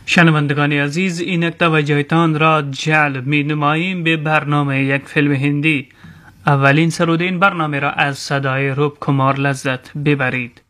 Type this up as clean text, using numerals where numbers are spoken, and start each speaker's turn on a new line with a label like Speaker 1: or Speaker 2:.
Speaker 1: شنوندگان عزیز، اینک توجهتان را جلب می نماییم به برنامه یک فیلم هندی. اولین سرود این برنامه را از صدای روپ کمار لذت ببرید.